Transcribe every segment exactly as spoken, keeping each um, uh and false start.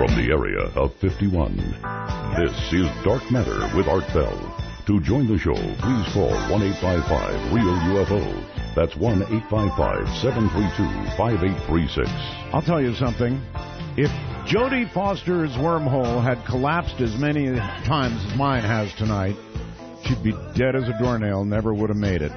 from the area of fifty-one. This is Dark Matter with Art Bell. To join the show, please call one eight five five, real U F O. That's one eight five five, seven three two, five eight three six. I'll tell you something. If Jodie Foster's wormhole had collapsed as many times as mine has tonight, she'd be dead as a doornail, never would have made it.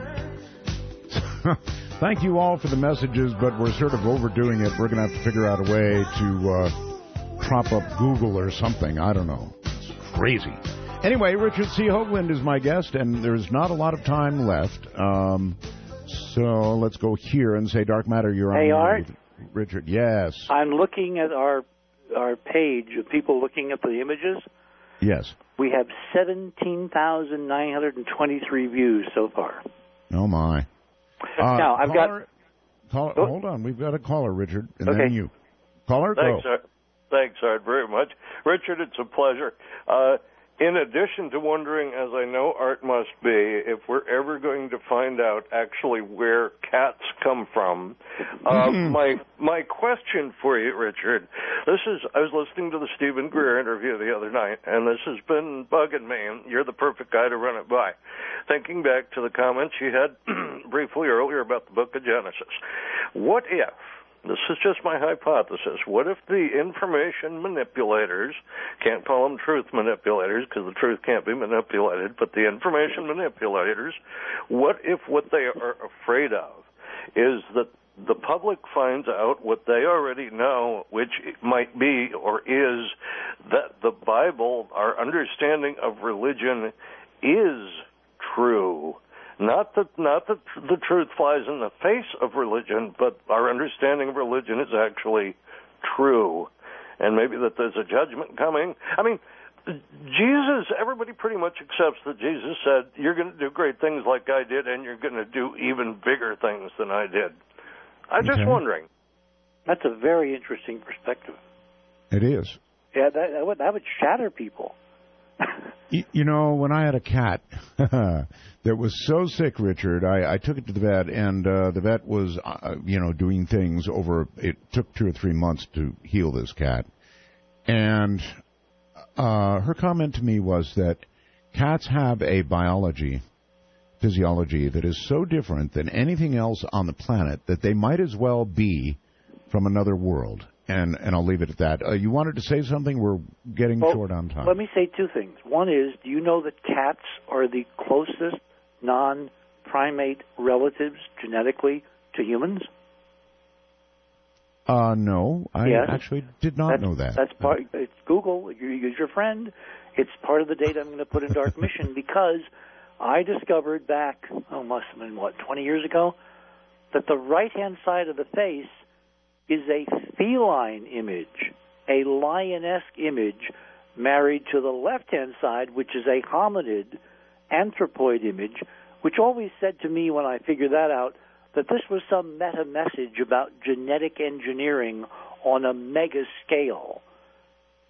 Thank you all for the messages, but we're sort of overdoing it. We're going to have to figure out a way to uh, prop up Google or something. I don't know. It's crazy. Anyway, Richard C. Hoagland is my guest, and there's not a lot of time left. Um, so let's go here and say, Dark Matter, you're on. Hey, Art. Richard, yes. I'm looking at our our page of people looking at the images. Yes. We have seventeen thousand nine hundred twenty-three views so far. Oh, my. Uh, now, I've caller, got... Caller, oh. Hold on. We've got a caller, Richard, and okay. then you. Caller, Thanks, go. Art. Thanks, Art, very much. Richard, it's a pleasure. Uh, in addition to wondering, as I know Art must be, if we're ever going to find out actually where cats come from, uh, my my question for you, Richard, this is, I was listening to the Stephen Greer interview the other night, and this has been bugging me, and you're the perfect guy to run it by. Thinking back to the comments you had briefly earlier about the book of Genesis, what if, this is just my hypothesis, what if the information manipulators, can't call them truth manipulators because the truth can't be manipulated, but the information manipulators, what if what they are afraid of is that the public finds out what they already know, which might be or is that the Bible, our understanding of religion, is true. Not that not that the truth flies in the face of religion, but our understanding of religion is actually true. And maybe that there's a judgment coming. I mean, Jesus, everybody pretty much accepts that Jesus said, you're going to do great things like I did, and you're going to do even bigger things than I did. I'm okay. just wondering. That's a very interesting perspective. It is. Yeah, that, that, would, that would shatter people. you, you know, when I had a cat that was so sick, Richard, I, I took it to the vet, and uh, the vet was, uh, you know, doing things over, it took two or three months to heal this cat. And uh, her comment to me was that cats have a biology, physiology that is so different than anything else on the planet that they might as well be from another world. And and I'll leave it at that. Uh, you wanted to say something? We're getting well, short on time. Let me say two things. One is, do you know that cats are the closest non-primate relatives genetically to humans? Uh, no, I yes. actually did not that's, know that. That's part. It's Google. You use your friend. It's part of the data I'm going to put in Dark Mission because I discovered back, oh, must have been, what, twenty years ago, that the right-hand side of the face is a feline image, a lion-esque image married to the left-hand side, which is a hominid anthropoid image, which always said to me when I figured that out that this was some meta-message about genetic engineering on a mega scale.